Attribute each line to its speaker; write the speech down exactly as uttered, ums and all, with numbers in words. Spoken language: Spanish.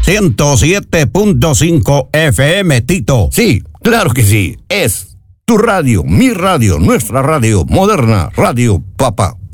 Speaker 1: ciento siete punto cinco F M, Tito.
Speaker 2: Sí, claro que sí. Es tu radio, mi radio, nuestra radio, Moderna Radio Papá.